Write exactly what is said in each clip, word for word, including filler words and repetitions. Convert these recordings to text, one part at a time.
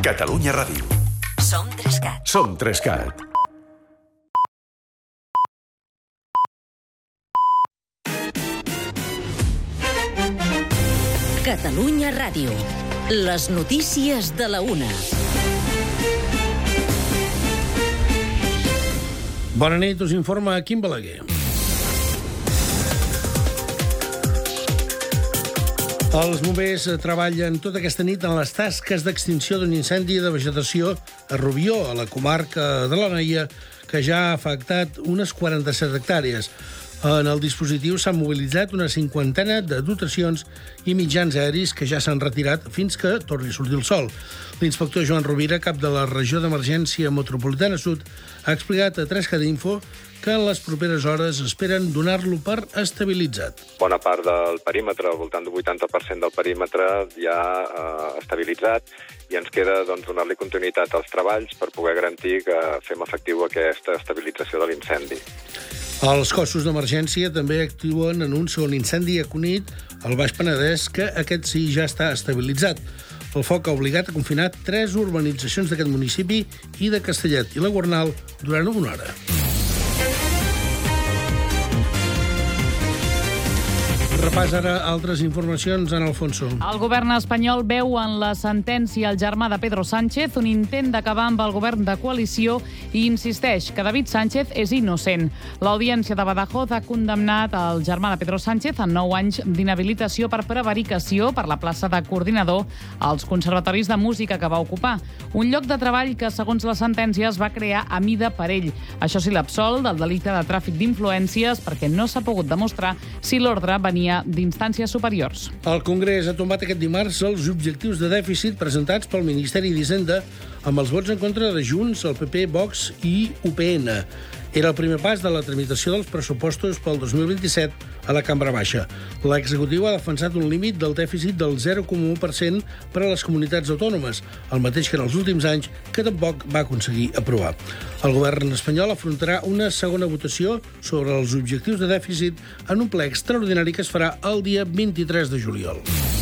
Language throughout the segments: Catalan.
Catalunya Ràdio. Som Trescat. Som Trescat. Catalunya Ràdio. Les notícies de la una. Bona nit, us informa Quim Balaguer. Els bombers treballen tota aquesta nit en les tasques d'extinció d'un incendi de vegetació a Rubió, a la comarca de l'Anoia, que ja ha afectat unes quaranta-set hectàrees. En el dispositiu s'han mobilitzat una cinquantena de dotacions i mitjans aeris que ja s'han retirat fins que torni a sortir el sol. L'inspector Joan Rovira, cap de la regió d'emergència metropolitana sud, ha explicat a Trescat Info que en les properes hores esperen donar-lo per estabilitzat. Bona part del perímetre, al voltant del vuitanta per cent del perímetre, ja eh, estabilitzat, i ens queda doncs, donar-li continuïtat als treballs per poder garantir que fem efectiu aquesta estabilització de l'incendi. Els cossos d'emergència també actuen en un segon incendi a Cunit, al Baix Penedès, que aquest sí ja està estabilitzat. El foc ha obligat a confinar tres urbanitzacions d'aquest municipi i de Castellet i la Gornal durant una hora. Repàs ara altres informacions en Alfonso. El govern espanyol veu en la sentència el germà de Pedro Sánchez un intent d'acabar amb el govern de coalició i insisteix que David Sánchez és innocent. L'Audiència de Badajoz ha condemnat el germà de Pedro Sánchez a nou anys d'inhabilitació per prevaricació per la plaça de coordinador als conservatoris de música que va ocupar. Un lloc de treball que, segons la sentència, es va crear a mida per ell. Això sí, l'absol del delicte de tràfic d'influències perquè no s'ha pogut demostrar si l'ordre venia d'instàncies superiors. El Congrés ha tombat aquest dimarts els objectius de dèficit presentats pel Ministeri d'Hisenda amb els vots en contra de Junts, el P P, Vox i U P N. Era el primer pas de la tramitació dels pressupostos pel dos mil vint-i-set a la Cambra Baixa. L'executiu ha defensat un límit del dèficit del zero coma u per cent per a les comunitats autònomes, el mateix que en els últims anys, que tampoc va aconseguir aprovar. El govern espanyol afrontarà una segona votació sobre els objectius de dèficit en un ple extraordinari que es farà el dia vint-i-tres de juliol.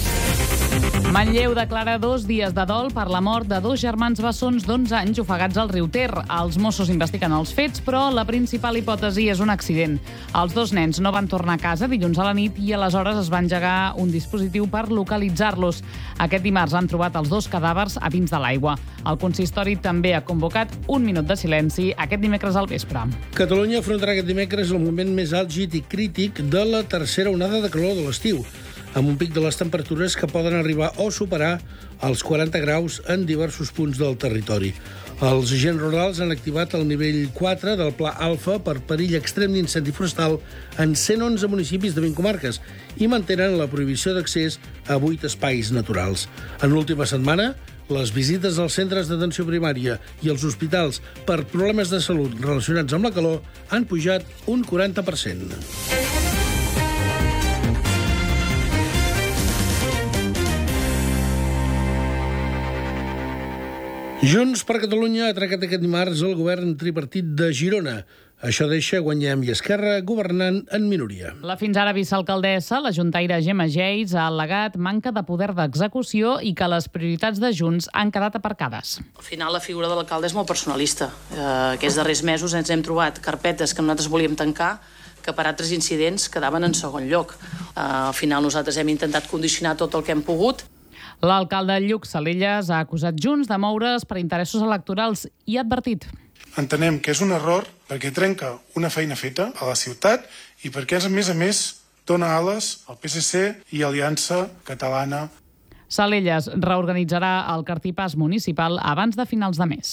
Manlleu declara dos dies de dol per la mort de dos germans bessons d'onze anys ofegats al riu Ter. Els Mossos investiguen els fets, però la principal hipòtesi és un accident. Els dos nens no van tornar a casa dilluns a la nit i aleshores es va engegar un dispositiu per localitzar-los. Aquest dimarts han trobat els dos cadàvers a dins de l'aigua. El consistori també ha convocat un minut de silenci aquest dimecres al vespre. Catalunya afrontarà aquest dimecres el moment més àlgid i crític de la tercera onada de calor de l'estiu, amb un pic de les temperatures que poden arribar o superar els quaranta graus en diversos punts del territori. Els agents rurals han activat el nivell quatre del Pla Alfa per perill extrem d'incendi forestal en cent onze municipis de vint comarques i mantenen la prohibició d'accés a vuit espais naturals. En l'última setmana, les visites als centres d'atenció primària i als hospitals per problemes de salut relacionats amb la calor han pujat un quaranta per cent. Junts per Catalunya ha atracat aquest dimarts el govern tripartit de Girona. Això deixa Guanyem i Esquerra governant en minoria. La fins ara vicealcaldessa, la juntaire Gemma Geis, ha al·legat manca de poder d'execució i que les prioritats de Junts han quedat aparcades. Al final la figura de l'alcalde és molt personalista. Eh, aquests darrers mesos ens hem trobat carpetes que nosaltres volíem tancar que per altres incidents quedaven en segon lloc. Eh, al final nosaltres hem intentat condicionar tot el que hem pogut. L'alcalde Lluc Salelles ha acusat Junts de moure's per interessos electorals i ha advertit. Entenem que és un error perquè trenca una feina feta a la ciutat i perquè, a més a més, dona ales al P S C i Aliança Catalana. Salelles reorganitzarà el cartipàs municipal abans de finals de mes.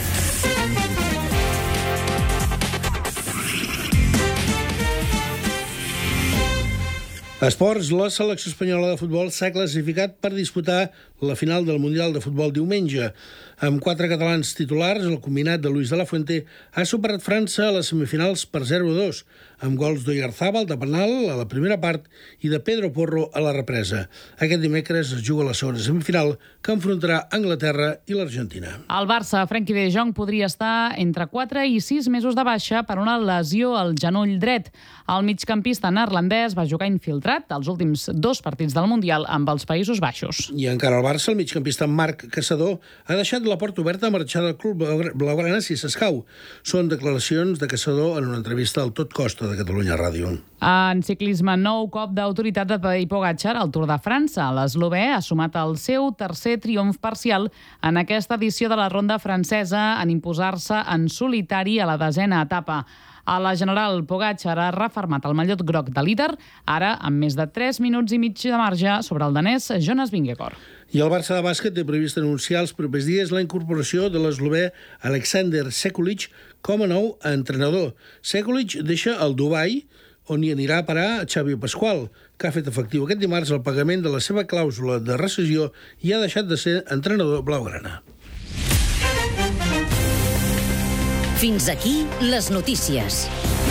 Esports, la selecció espanyola de futbol s'ha classificat per disputar la final del Mundial de Futbol diumenge. Amb quatre catalans titulars, el combinat de Luis de la Fuente ha superat França a les semifinals per zero a dos. amb gols d'Oyarzabal de penal a la primera part i de Pedro Porro a la represa. Aquest dimecres es juga la segona semifinal que enfrontarà Anglaterra i l'Argentina. El Barça, Frenkie de Jong, podria estar entre quatre i sis mesos de baixa per una lesió al genoll dret. El migcampista neerlandès va jugar infiltrat els últims dos partits del Mundial amb els Països Baixos. I encara al Barça, el migcampista Marc Caçador ha deixat la porta oberta a marxar del club blaugrana si s'escau. Són declaracions de Caçador en una entrevista al Tot Costa de Catalunya Ràdio. En ciclisme, nou cop d'autoritat de Tadej Pogačar al Tour de França. L'eslovè ha sumat el seu tercer triomf parcial en aquesta edició de la ronda francesa en imposar-se en solitari a la desena etapa. A la general, Pogačar ha refermat el mallot groc de líder, ara amb més de tres minuts i mig de marge sobre el danès Jonas Vingegaard. I el Barça de bàsquet té previst anunciar els propers dies la incorporació de l'eslovè Aleksandar Sekulic com a nou entrenador. Sekulic deixa el Dubai, on hi anirà a parar Xavi Pasqual, que ha fet efectiu aquest dimarts el pagament de la seva clàusula de rescissió i ha deixat de ser entrenador blaugrana. Fins aquí les notícies.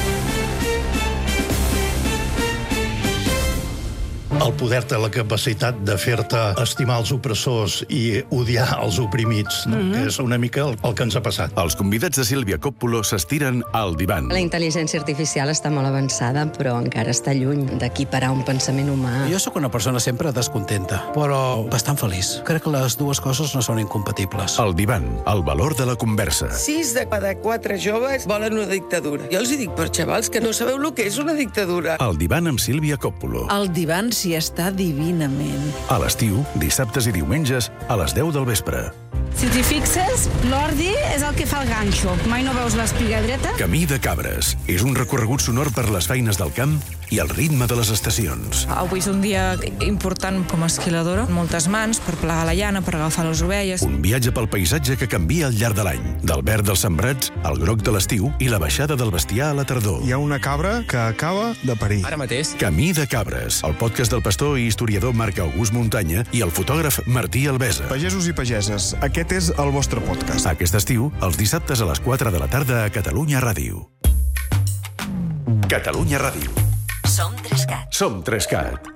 El poder té la capacitat de fer-te estimar els opressors i odiar els oprimits, no? Mm-hmm. Que és una mica el, el que ens ha passat. Els convidats de Sílvia Coppolo s'estiren al divan. La intel·ligència artificial està molt avançada, però encara està lluny d'equiparar un pensament humà. Jo sóc una persona sempre descontenta, però bastant feliç. Crec que les dues coses no són incompatibles. El divan, el valor de la conversa. Sis de cada quatre joves volen una dictadura. Jo els hi dic, per xavals, que no sabeu el que és una dictadura. El divan amb Sílvia Coppolo. El divan s'hi està divinament. A l'estiu, dissabtes i diumenges, a les deu del vespre. Si t'hi fixes, l'ordi és el que fa el ganxo. Mai no veus l'espiga dreta? Camí de Cabres. És un recorregut sonor per les feines del camp i el ritme de les estacions. Avui és un dia important com a esquiladora. Moltes mans per plegar la llana, per agafar les ovelles. Un viatge pel paisatge que canvia al llarg de l'any. Del verd dels sembrats, al groc de l'estiu i la baixada del bestiar a la tardor. Hi ha una cabra que acaba de parir. Ara mateix. Camí de Cabres. El podcast del pastor i historiador Marc August Muntanya i el fotògraf Martí Albesa. Pagesos i pageses, aquest és el vostre podcast. Aquest estiu, els dissabtes a les quatre de la tarda a Catalunya Ràdio. Catalunya Ràdio. Som Trescat. Som Trescat.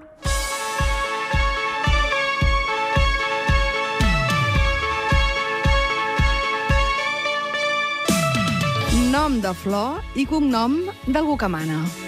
Nom de flor i cognom d'algú que mana.